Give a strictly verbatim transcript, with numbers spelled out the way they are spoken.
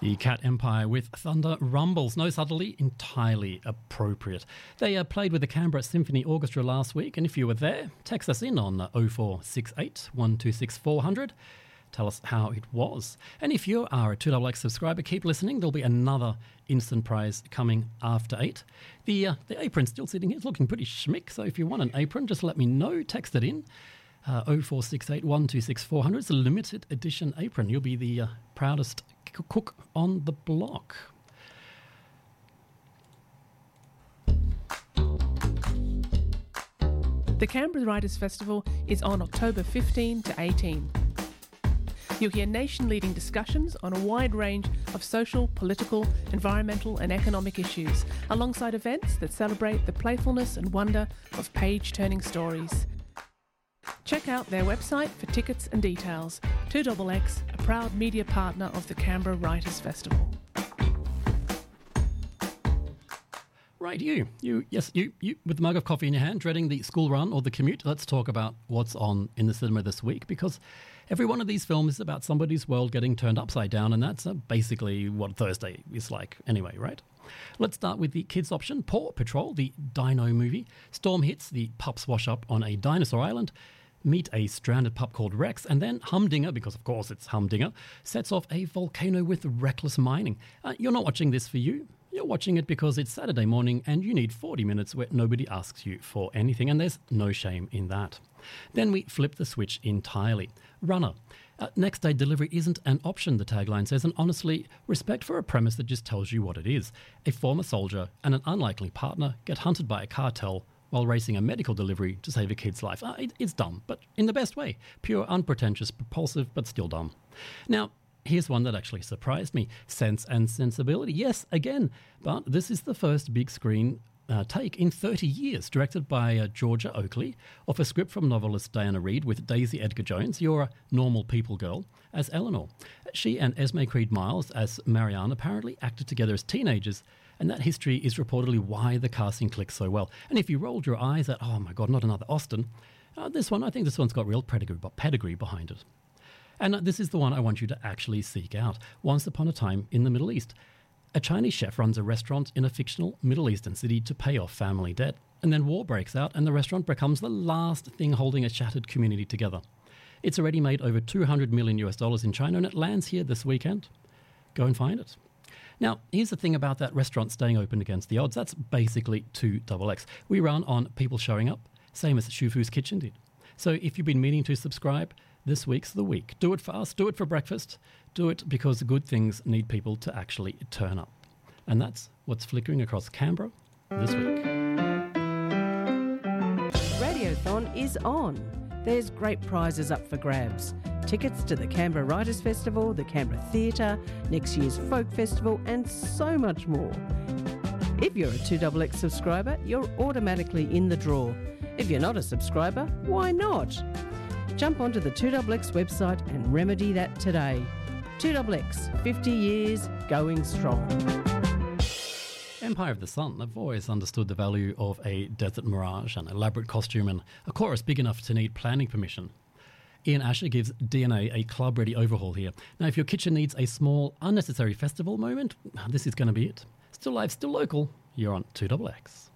The Cat Empire with Thunder Rumbles. No subtlety, entirely appropriate. They uh, played with the Canberra Symphony Orchestra last week, and if you were there, text us in on oh four six eight, one two six, four hundred. Tell us how it was. And if you are a two X X subscriber, keep listening. There'll be another instant prize coming after eight. The uh, the apron's still sitting here. It's looking pretty schmick, so if you want an apron, just let me know. Text it in. Uh, oh four six eight, one two six, four hundred. It's a limited edition apron. You'll be the uh, proudest c- cook on the block. The Canberra Writers' Festival is on October fifteenth to eighteenth. You'll hear nation-leading discussions on a wide range of social, political, environmental and economic issues, alongside events that celebrate the playfulness and wonder of page-turning stories. Check out their website for tickets and details. two X X, a proud media partner of the Canberra Writers' Festival. Right, you, you, yes, you, you, with the mug of coffee in your hand, dreading the school run or the commute. Let's talk about what's on in the cinema this week, because every one of these films is about somebody's world getting turned upside down, and that's uh, basically what Thursday is like anyway, right? Let's start with the kids option, Paw Patrol, the dino movie. Storm hits, the pups wash up on a dinosaur island, meet a stranded pup called Rex, and then Humdinger, because of course it's Humdinger, sets off a volcano with reckless mining. Uh, you're not watching this for you. You're watching it because it's Saturday morning and you need forty minutes where nobody asks you for anything, and there's no shame in that. Then we flip the switch entirely. Runner. Uh, next day delivery isn't an option, the tagline says, and honestly, respect for a premise that just tells you what it is. A former soldier and an unlikely partner get hunted by a cartel while racing a medical delivery to save a kid's life. Uh, it, it's dumb, but in the best way. Pure, unpretentious, propulsive, but still dumb. Now, here's one that actually surprised me. Sense and Sensibility. Yes, again, but this is the first big screen uh, take in thirty years, directed by uh, Georgia Oakley, off a script from novelist Diana Reid with Daisy Edgar Jones, your normal people girl, as Eleanor. She and Esme Creed Miles as Marianne apparently acted together as teenagers, and that history is reportedly why the casting clicks so well. And if you rolled your eyes at, oh my God, not another Austen, uh, this one, I think this one's got real pedigree, pedigree behind it. And this is the one I want you to actually seek out. Once upon a time in the Middle East, a Chinese chef runs a restaurant in a fictional Middle Eastern city to pay off family debt. And then war breaks out and the restaurant becomes the last thing holding a shattered community together. It's already made over two hundred million US dollars in China, and it lands here this weekend. Go and find it. Now, here's the thing about that restaurant staying open against the odds. That's basically two X X. We run on people showing up, same as Shufu's Kitchen did. So if you've been meaning to subscribe, this week's the week. Do it for us, do it for breakfast, do it because good things need people to actually turn up. And that's what's flickering across Canberra this week. Radiothon is on. There's great prizes up for grabs. Tickets to the Canberra Writers' Festival, the Canberra Theatre, next year's Folk Festival, and so much more. If you're a two X X subscriber, you're automatically in the draw. If you're not a subscriber, why not? Jump onto the two X X website and remedy that today. two X X, fifty years, going strong. Empire of the Sun. I've always understood the value of a desert mirage, an elaborate costume, and a chorus big enough to need planning permission. Ian Asher gives D N A a club-ready overhaul here. Now, if your kitchen needs a small, unnecessary festival moment, this is going to be it. Still live, still local. You're on two X X.